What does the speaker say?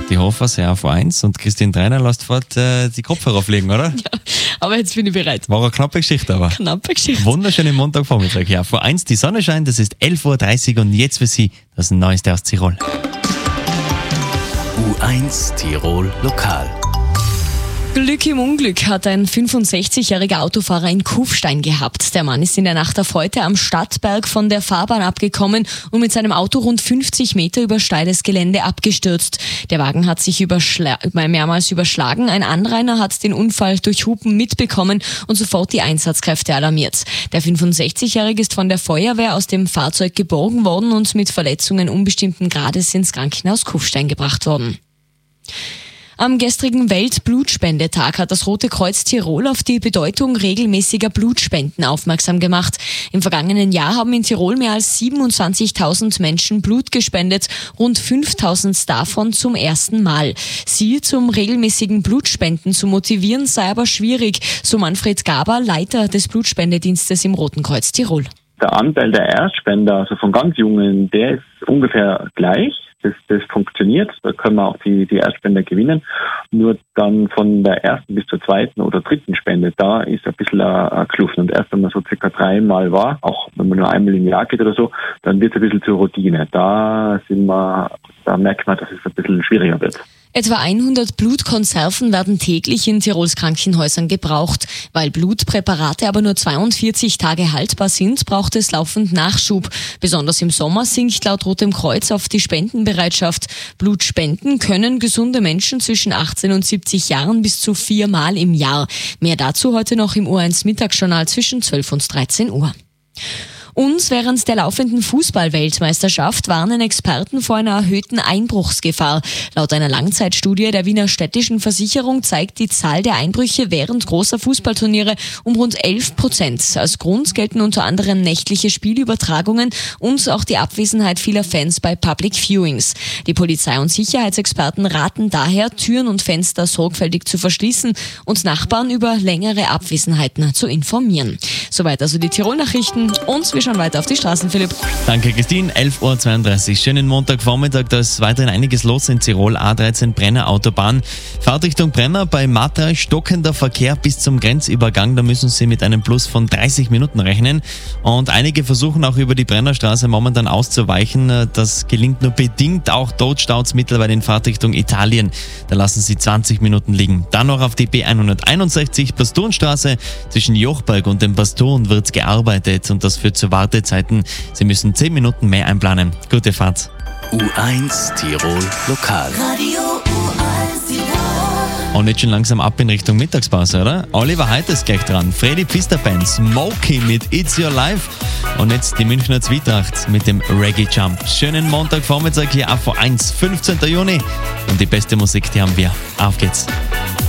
Kathi Hofer, sehr auf 1 und Christine Treiner lässt fort die Kopfhörer auflegen, oder? Ja, aber jetzt bin ich bereit. War eine knappe Geschichte, aber. Knappe Geschichte. Wunderschönen Montagvormittag. Ja, vor 1 die Sonne scheint, es ist 11.30 Uhr und jetzt für Sie das Neueste aus Tirol. U1 Tirol Lokal. Glück im Unglück hat ein 65-jähriger Autofahrer in Kufstein gehabt. Der Mann ist in der Nacht auf heute am Stadtberg von der Fahrbahn abgekommen und mit seinem Auto rund 50 Meter über steiles Gelände abgestürzt. Der Wagen hat sich mehrmals überschlagen. Ein Anrainer hat den Unfall durch Hupen mitbekommen und sofort die Einsatzkräfte alarmiert. Der 65-jährige ist von der Feuerwehr aus dem Fahrzeug geborgen worden und mit Verletzungen unbestimmten Grades ins Krankenhaus Kufstein gebracht worden. Am gestrigen Weltblutspendetag hat das Rote Kreuz Tirol auf die Bedeutung regelmäßiger Blutspenden aufmerksam gemacht. Im vergangenen Jahr haben in Tirol mehr als 27.000 Menschen Blut gespendet, rund 5.000 davon zum ersten Mal. Sie zum regelmäßigen Blutspenden zu motivieren sei aber schwierig, so Manfred Gaber, Leiter des Blutspendedienstes im Roten Kreuz Tirol. Der Anteil der Erstspender, also von ganz Jungen, der ist ungefähr gleich. Das funktioniert, da können wir auch die Erstspender gewinnen. Nur dann von der ersten bis zur zweiten oder dritten Spende, da ist ein bisschen eine Kluft. Und erst wenn man so circa 3-mal war, auch wenn man nur einmal im Jahr geht oder so, dann wird es ein bisschen zur Routine. Da merkt man, dass es ein bisschen schwieriger wird. Etwa 100 Blutkonserven werden täglich in Tirols Krankenhäusern gebraucht. Weil Blutpräparate aber nur 42 Tage haltbar sind, braucht es laufend Nachschub. Besonders im Sommer sinkt laut Rotem Kreuz oft die Spendenbereitschaft. Blut spenden können gesunde Menschen zwischen 18 und 70 Jahren bis zu 4-mal im Jahr. Mehr dazu heute noch im U1 Mittagsjournal zwischen 12 und 13 Uhr. Und während der laufenden Fußball-Weltmeisterschaft warnen Experten vor einer erhöhten Einbruchsgefahr. Laut einer Langzeitstudie der Wiener Städtischen Versicherung zeigt die Zahl der Einbrüche während großer Fußballturniere um rund 11%. Als Grund gelten unter anderem nächtliche Spielübertragungen und auch die Abwesenheit vieler Fans bei Public Viewings. Die Polizei- und Sicherheitsexperten raten daher, Türen und Fenster sorgfältig zu verschließen und Nachbarn über längere Abwesenheiten zu informieren. Soweit also die Tirol-Nachrichten und wir schauen weiter auf die Straßen, Philipp. Danke, Christine. 11.32 Uhr. Schönen Montagvormittag. Da ist weiterhin einiges los in Tirol. A13 Brenner Autobahn. Fahrtrichtung Brenner bei Matra. Stockender Verkehr bis zum Grenzübergang. Da müssen Sie mit einem Plus von 30 Minuten rechnen. Und einige versuchen auch über die Brennerstraße momentan auszuweichen. Das gelingt nur bedingt. Auch dort staut es mittlerweile in Fahrtrichtung Italien. Da lassen Sie 20 Minuten liegen. Dann noch auf die B161 Pasturnstraße. Zwischen Jochberg und dem Pasturn wird gearbeitet. Und das führt zu Wartezeiten. Sie müssen 10 Minuten mehr einplanen. Gute Fahrt. U1 Tirol Lokal. Radio U1 Tirol. Und jetzt schon langsam ab in Richtung Mittagspause, oder? Oliver Heiter ist gleich dran. Freddy Pfister Band, Smokey mit It's Your Life. Und jetzt die Münchner Zwietracht mit dem Reggae Jump. Schönen Montagvormittag hier auf 1, 15. Juni. Und die beste Musik, die haben wir. Auf geht's.